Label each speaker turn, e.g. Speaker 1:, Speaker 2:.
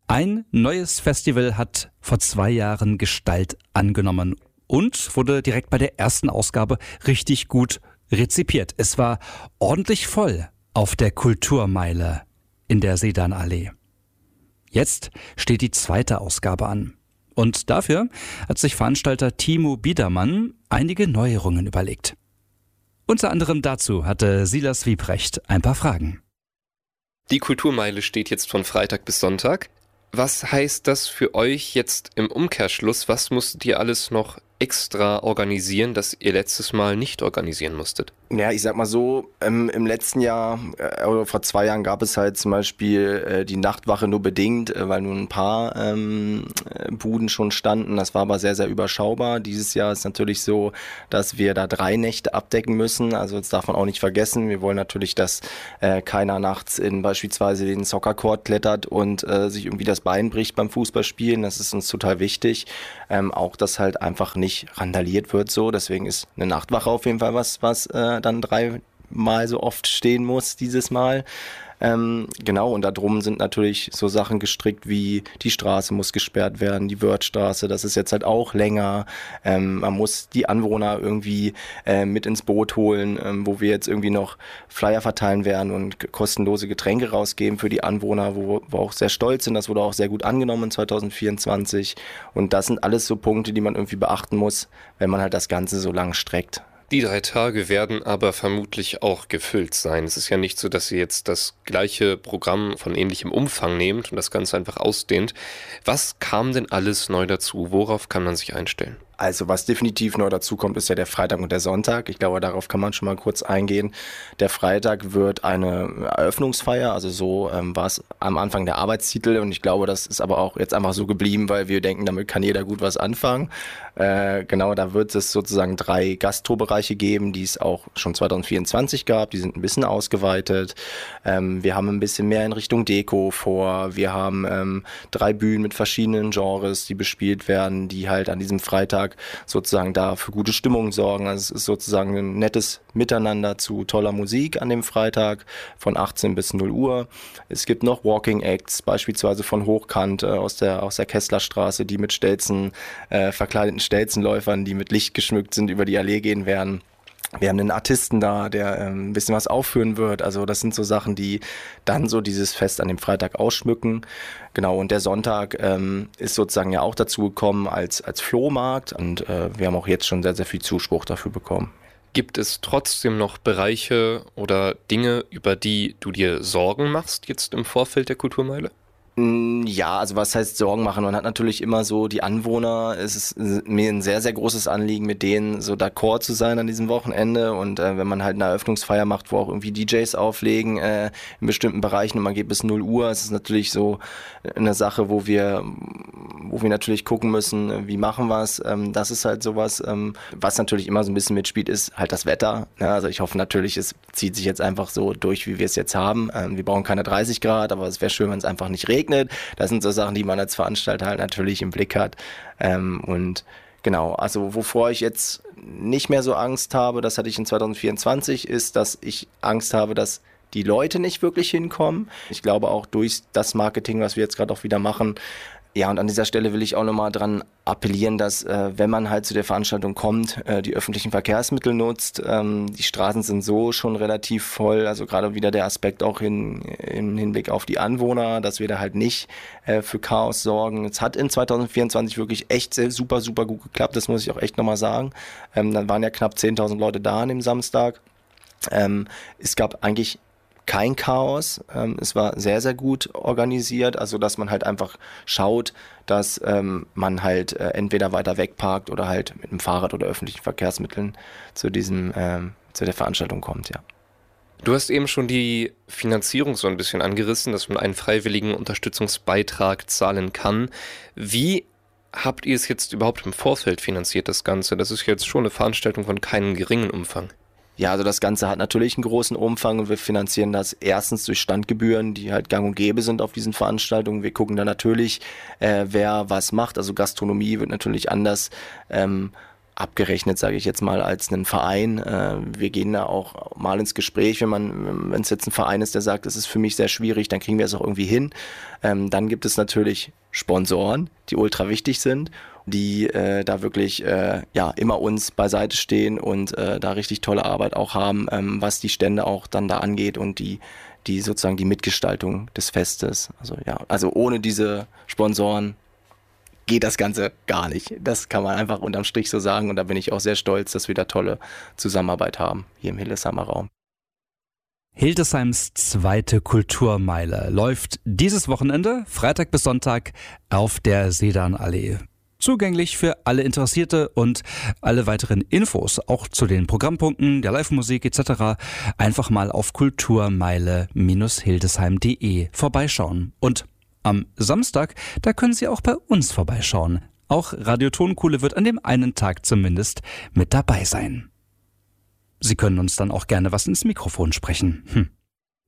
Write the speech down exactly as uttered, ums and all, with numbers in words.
Speaker 1: Ein neues Festival hat vor zwei Jahren Gestalt angenommen und wurde direkt bei der ersten Ausgabe richtig gut rezipiert. Es war ordentlich voll auf der Kulturmeile in der Sedanallee. Jetzt steht die zweite Ausgabe an. Und dafür hat sich Veranstalter Timo Biedermann einige Neuerungen überlegt. Unter anderem dazu hatte Silas Wiebrecht ein paar Fragen.
Speaker 2: Die Kulturmeile steht jetzt von Freitag bis Sonntag. Was heißt das für euch jetzt im Umkehrschluss? Was musstet ihr alles noch extra organisieren, das ihr letztes Mal nicht organisieren musstet?
Speaker 3: Ja, ich sag mal so, ähm, im letzten Jahr äh, oder vor zwei Jahren gab es halt zum Beispiel äh, die Nachtwache nur bedingt, äh, weil nur ein paar ähm, äh, Buden schon standen. Das war aber sehr, sehr überschaubar. Dieses Jahr ist natürlich so, dass wir da drei Nächte abdecken müssen. Also das darf man auch nicht vergessen. Wir wollen natürlich, dass äh, keiner nachts in beispielsweise den Soccercourt klettert und äh, sich irgendwie das Bein bricht beim Fußballspielen. Das ist uns total wichtig. Ähm, auch, dass halt einfach nicht randaliert wird so. Deswegen ist eine Nachtwache auf jeden Fall was, was äh, dann dreimal so oft stehen muss dieses Mal. Ähm, genau, und da drum sind natürlich so Sachen gestrickt wie die Straße muss gesperrt werden, die Wörthstraße, das ist jetzt halt auch länger. Ähm, man muss die Anwohner irgendwie äh, mit ins Boot holen, ähm, wo wir jetzt irgendwie noch Flyer verteilen werden und kostenlose Getränke rausgeben für die Anwohner, wo wir auch sehr stolz sind. Das wurde auch sehr gut angenommen zwanzig vierundzwanzig. Und das sind alles so Punkte, die man irgendwie beachten muss, wenn man halt das Ganze so lang streckt.
Speaker 2: Die drei Tage werden aber vermutlich auch gefüllt sein. Es ist ja nicht so, dass ihr jetzt das gleiche Programm von ähnlichem Umfang nehmt und das Ganze einfach ausdehnt. Was kam denn alles neu dazu? Worauf kann man sich einstellen?
Speaker 3: Also was definitiv neu dazu kommt, ist ja der Freitag und der Sonntag. Ich glaube, darauf kann man schon mal kurz eingehen. Der Freitag wird eine Eröffnungsfeier, also so ähm, war es am Anfang der Arbeitstitel und ich glaube, das ist aber auch jetzt einfach so geblieben, weil wir denken, damit kann jeder gut was anfangen. Äh, genau, da wird es sozusagen drei Gastrobereiche geben, die es auch schon zwanzig vierundzwanzig gab. Die sind ein bisschen ausgeweitet. Ähm, wir haben ein bisschen mehr in Richtung Deko vor. Wir haben ähm, drei Bühnen mit verschiedenen Genres, die bespielt werden, die halt an diesem Freitag sozusagen da für gute Stimmung sorgen. Also es ist sozusagen ein nettes Miteinander zu toller Musik an dem Freitag von achtzehn bis null Uhr. Es gibt noch Walking Acts, beispielsweise von Hochkant äh, aus der aus der Kesslerstraße, die mit Stelzen, äh, verkleideten Stelzenläufern, die mit Licht geschmückt sind, über die Allee gehen werden. Wir haben einen Artisten da, der ähm, ein bisschen was aufführen wird. Also das sind so Sachen, die dann so dieses Fest an dem Freitag ausschmücken. Genau, und der Sonntag ähm, ist sozusagen ja auch dazu gekommen als, als Flohmarkt. Und äh, wir haben auch jetzt schon sehr, sehr viel Zuspruch dafür bekommen.
Speaker 2: Gibt es trotzdem noch Bereiche oder Dinge, über die du dir Sorgen machst jetzt im Vorfeld der Kulturmeile?
Speaker 3: Ja, also was heißt Sorgen machen? Man hat natürlich immer so die Anwohner, es ist mir ein sehr, sehr großes Anliegen, mit denen so d'accord zu sein an diesem Wochenende und äh, wenn man halt eine Eröffnungsfeier macht, wo auch irgendwie D Js auflegen äh, in bestimmten Bereichen und man geht bis null Uhr, es ist natürlich so eine Sache, wo wir wo wir natürlich gucken müssen, wie machen wir es. Ähm, das ist halt sowas, ähm, was natürlich immer so ein bisschen mitspielt, ist halt das Wetter. Ja, also ich hoffe natürlich, es zieht sich jetzt einfach so durch, wie wir es jetzt haben. Ähm, wir brauchen keine dreißig Grad, aber es wäre schön, wenn es einfach nicht regnet. Das sind so Sachen, die man als Veranstalter halt natürlich im Blick hat. Ähm, und genau, also wovor ich jetzt nicht mehr so Angst habe, das hatte ich in zwanzig vierundzwanzig, ist, dass ich Angst habe, dass die Leute nicht wirklich hinkommen. Ich glaube auch durch das Marketing, was wir jetzt gerade auch wieder machen. Ja, und an dieser Stelle will ich auch nochmal dran appellieren, dass äh, wenn man halt zu der Veranstaltung kommt, äh, die öffentlichen Verkehrsmittel nutzt. Ähm, die Straßen sind so schon relativ voll, also gerade wieder der Aspekt auch in, im Hinblick auf die Anwohner, dass wir da halt nicht äh, für Chaos sorgen. Es hat in zwanzig vierundzwanzig wirklich echt sehr, super, super gut geklappt, das muss ich auch echt nochmal sagen. Ähm, dann waren ja knapp zehntausend Leute da an dem Samstag. Ähm, es gab eigentlich kein Chaos. Ähm, es war sehr, sehr gut organisiert, also dass man halt einfach schaut, dass ähm, man halt äh, entweder weiter wegparkt oder halt mit dem Fahrrad oder öffentlichen Verkehrsmitteln zu diesem, ähm, zu der Veranstaltung kommt, ja.
Speaker 2: Du hast eben schon die Finanzierung so ein bisschen angerissen, dass man einen freiwilligen Unterstützungsbeitrag zahlen kann. Wie habt ihr es jetzt überhaupt im Vorfeld finanziert, das Ganze? Das ist jetzt schon eine Veranstaltung von keinem geringen Umfang.
Speaker 3: Ja, also das Ganze hat natürlich einen großen Umfang und wir finanzieren das erstens durch Standgebühren, die halt gang und gäbe sind auf diesen Veranstaltungen. Wir gucken da natürlich, äh, wer was macht. Also Gastronomie wird natürlich anders ähm, abgerechnet, sage ich jetzt mal, als einen Verein. Äh, wir gehen da auch mal ins Gespräch, wenn man, wenn es jetzt ein Verein ist, der sagt, es ist für mich sehr schwierig, dann kriegen wir es auch irgendwie hin. Ähm, dann gibt es natürlich Sponsoren, die ultra wichtig sind, die äh, da wirklich äh, ja immer uns beiseite stehen und äh, da richtig tolle Arbeit auch haben, ähm, was die Stände auch dann da angeht und die die sozusagen die Mitgestaltung des Festes. Also ja, also ohne diese Sponsoren geht das Ganze gar nicht. Das kann man einfach unterm Strich so sagen und da bin ich auch sehr stolz, dass wir da tolle Zusammenarbeit haben hier im Hildesheimer Raum.
Speaker 1: Hildesheims zweite Kulturmeile läuft dieses Wochenende, Freitag bis Sonntag, auf der Sedanallee. Zugänglich für alle Interessierte und alle weiteren Infos, auch zu den Programmpunkten, der Live-Musik et cetera, einfach mal auf kulturmeile Bindestrich hildesheim punkt de vorbeischauen. Und am Samstag, da können Sie auch bei uns vorbeischauen. Auch Radio Tonkuhle wird an dem einen Tag zumindest mit dabei sein. Sie können uns dann auch gerne was ins Mikrofon sprechen. Hm.